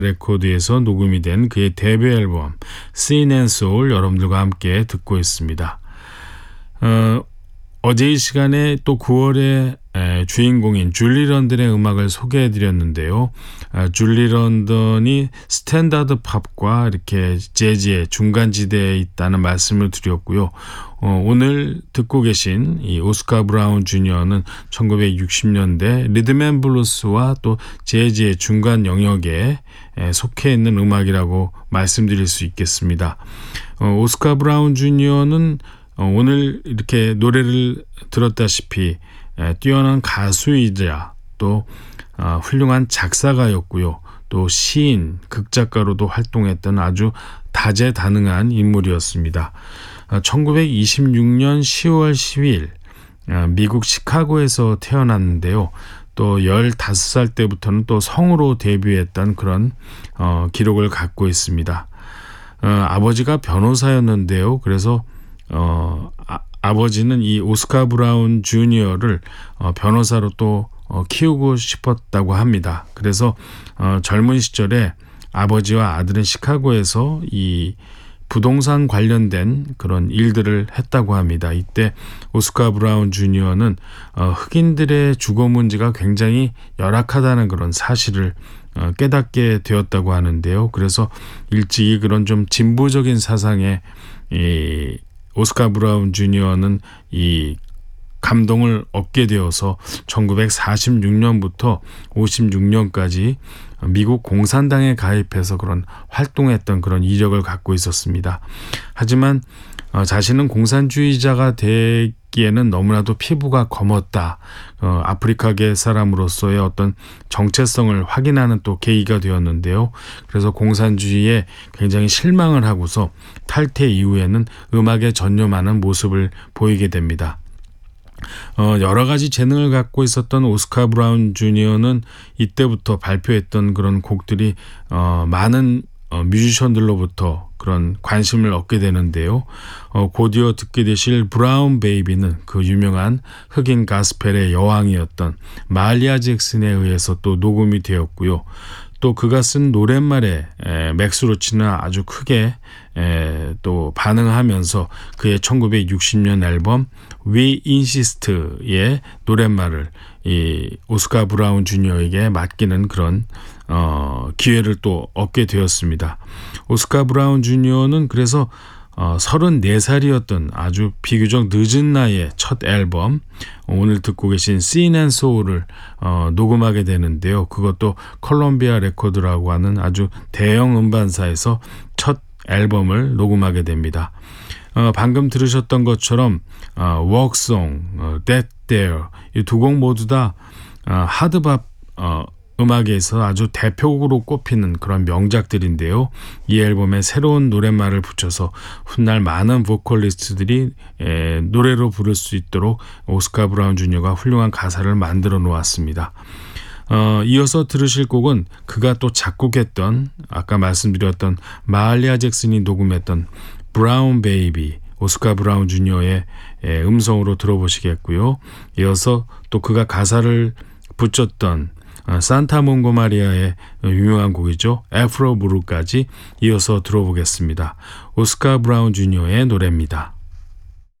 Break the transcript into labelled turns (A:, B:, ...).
A: 레코드에서 녹음이 된 그의 데뷔 앨범 Sin and Soul 여러분들과 함께 듣고 있습니다. 어제 이 시간에 또 9월에 주인공인 줄리 런던의 음악을 소개해드렸는데요. 줄리 런던이 스탠다드 팝과 이렇게 재즈의 중간지대에 있다는 말씀을 드렸고요. 오늘 듣고 계신 이 오스카 브라운 주니어는 1960년대 리듬앤블루스와 또 재즈의 중간 영역에 속해 있는 음악이라고 말씀드릴 수 있겠습니다. 오스카 브라운 주니어는 오늘 이렇게 노래를 들었다시피 뛰어난 가수이자 또 훌륭한 작사가였고요. 또 시인, 극작가로도 활동했던 아주 다재다능한 인물이었습니다. 1926년 10월 10일 미국 시카고에서 태어났는데요. 또 15살 때부터는 또 성우로 데뷔했던 그런 기록을 갖고 있습니다. 아버지가 변호사였는데요. 그래서 아버지는 이 오스카 브라운 주니어를 변호사로 또 키우고 싶었다고 합니다. 그래서 젊은 시절에 아버지와 아들은 시카고에서 이 부동산 관련된 그런 일들을 했다고 합니다. 이때 오스카 브라운 주니어는 흑인들의 주거 문제가 굉장히 열악하다는 그런 사실을 깨닫게 되었다고 하는데요. 그래서 일찍이 그런 좀 진보적인 사상에 오스카 브라운 주니어는 이 감동을 얻게 되어서 1946년부터 56년까지 미국 공산당에 가입해서 그런 활동했던 그런 이력을 갖고 있었습니다. 하지만 자신은 공산주의자가 되기에는 너무나도 피부가 검었다. 아프리카계 사람으로서의 어떤 정체성을 확인하는 또 계기가 되었는데요. 그래서 공산주의에 굉장히 실망을 하고서 탈퇴 이후에는 음악에 전념하는 모습을 보이게 됩니다. 여러 가지 재능을 갖고 있었던 오스카 브라운 주니어는 이때부터 발표했던 그런 곡들이 많은 뮤지션들로부터 그런 관심을 얻게 되는데요. 곧이어 듣게 되실 브라운 베이비는 그 유명한 흑인 가스펠의 여왕이었던 말리아 잭슨에 의해서 또 녹음이 되었고요. 또 그가 쓴 노랫말에 맥스 로치는 아주 크게 또 반응하면서 그의 1960년 앨범 We Insist의 노랫말을 이 오스카 브라운 주니어에게 맡기는 그런 기회를 또 얻게 되었습니다. 오스카 브라운 주니어는 그래서 34살이었던 아주 비교적 늦은 나이에 첫 앨범 오늘 듣고 계신 Sin and Soul을 녹음하게 되는데요. 그것도 콜롬비아 레코드라고 하는 아주 대형 음반사에서 첫 앨범을 녹음하게 됩니다. 방금 들으셨던 것처럼 Walk Song, That There 이 두 곡 모두 다 하드밥 음악에서 아주 대표곡으로 꼽히는 그런 명작들인데요. 이 앨범에 새로운 노랫말을 붙여서 훗날 많은 보컬리스트들이 노래로 부를 수 있도록 오스카 브라운 주니어가 훌륭한 가사를 만들어 놓았습니다. 이어서 들으실 곡은 그가 또 작곡했던 아까 말씀드렸던 말리아 잭슨이 녹음했던 브라운 베이비 오스카 브라운 주니어의 음성으로 들어보시겠고요. 이어서 또 그가 가사를 붙였던 산타 몽고마리아의 유명한 곡이죠. 애프로 브루까지 이어서 들어보겠습니다. 오스카 브라운 주니어의 노래입니다.